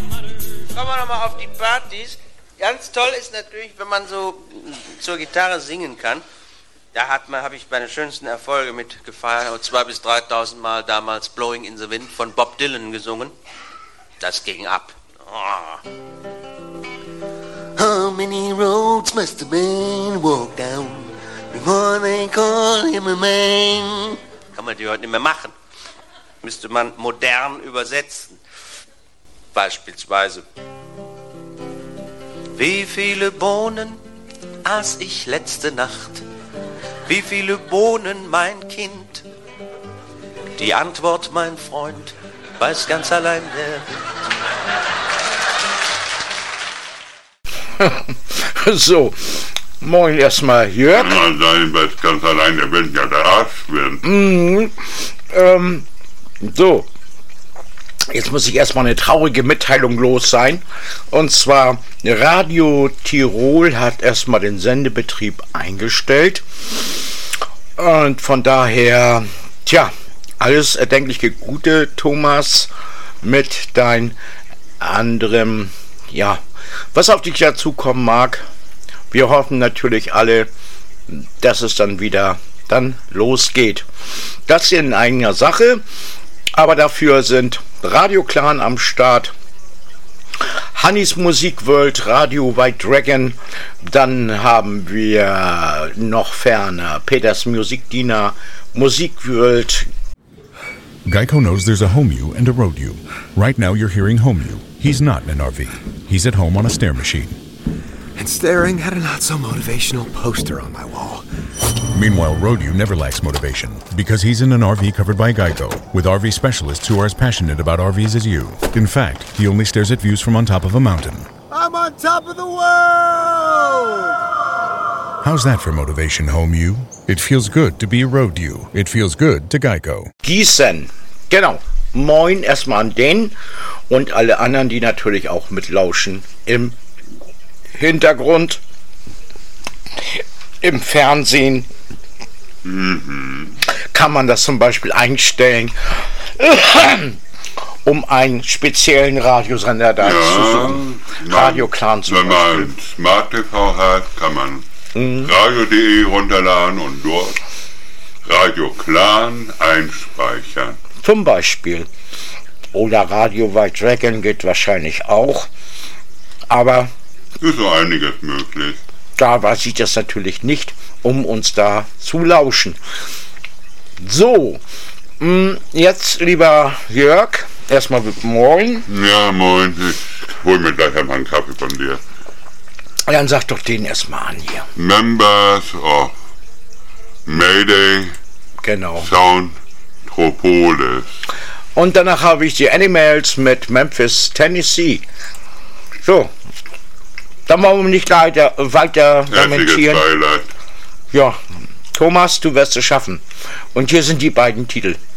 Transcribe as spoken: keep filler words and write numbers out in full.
Kommen wir nochmal auf die Partys. Ganz toll ist natürlich, wenn man so zur Gitarre singen kann. Da hat man, habe ich meine schönsten Erfolge mit gefeiert. Zwei bis dreitausend Mal damals Blowing in the Wind von Bob Dylan gesungen. Das ging ab. Oh. How many roads must a man walk down before they call him a man? Kann man die heute nicht mehr machen. Müsste man modern übersetzen. Beispielsweise. Wie viele Bohnen aß ich letzte Nacht? Wie viele Bohnen, mein Kind? Die Antwort, mein Freund, weiß ganz allein der. So, moin erstmal, Jörg. Ja, sein weiß ganz allein, der will ja der Arsch werden. Mhm. Ähm, so. Jetzt muss ich erstmal eine traurige Mitteilung los sein. Und zwar, Radio Tirol hat erstmal den Sendebetrieb eingestellt. Und von daher, tja, alles erdenkliche Gute, Thomas, mit dein anderem, ja, was auf dich dazukommen mag. Wir hoffen natürlich alle, dass es dann wieder dann losgeht. Das hier in eigener Sache, aber dafür sind Radio Clan am Start, Hannis Musik World, Radio White Dragon, dann haben wir noch ferner Peters Musikdiener, Musik World. Geico knows there's a home you and a road you. Right now you're hearing home you. He's not in an R V. He's at home on a stair machine. And staring at a not-so-motivational poster on my wall. Meanwhile, Road-U never lacks motivation because he's in an R V covered by Geico, with R V specialists who are as passionate about R Vs as you. In fact, he only stares at views from on top of a mountain. I'm on top of the world! How's that for motivation, Home-U? It feels good to be Road-U. It feels good to Geico. Gießen, genau. Moin erstmal an den und alle anderen, die natürlich auch mitlauschen im Hintergrund, im Fernsehen. Mhm. Kann man das zum Beispiel einstellen, um einen speziellen Radiosender da ja, zu suchen. Radio Clan zum Wenn Beispiel. man Smart T V hat, kann man mhm. radio punkt de runterladen und dort Radio Clan einspeichern. Zum Beispiel. Oder Radio White Dragon geht wahrscheinlich auch. Aber ist so einiges möglich. Da weiß ich das natürlich nicht, um uns da zu lauschen. So, jetzt, lieber Jörg, erstmal moin. Ja, moin. Ich hol mir gleich einmal einen Kaffee von dir. Dann sag doch den erstmal an hier. Members of Mayday genau. Sound Tropolis. Und danach habe ich die Animals mit Memphis, Tennessee. So. Dann wollen wir nicht weiter, weiter lamentieren. Ja, Thomas, du wirst es schaffen. Und hier sind die beiden Titel.